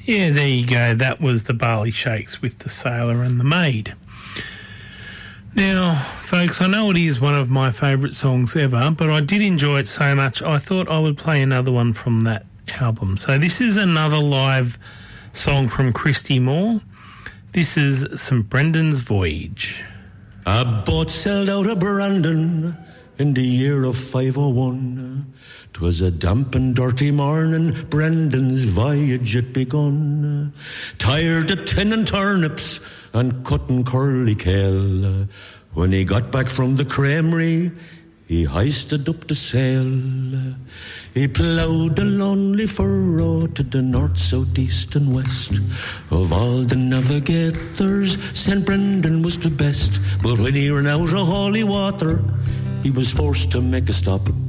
Yeah, there you go. That was the Barley Shakes with The Sailor and the Maid. Now, folks, I know it is one of my favourite songs ever, but I did enjoy it so much I thought I would play another one from that album. So this is another live song from Christy Moore. This is St Brendan's Voyage. A boat sailed out of Brandon in the year of 501. 'Twas a damp and dirty morning, Brendan's voyage had begun. Tired of tinning turnips and cutting curly kale, when he got back from the creamery, he hoisted up the sail. He ploughed a lonely furrow to the north, south, east and west. Of all the navigators, St. Brendan was the best. But when he ran out of holy water, he was forced to make a stop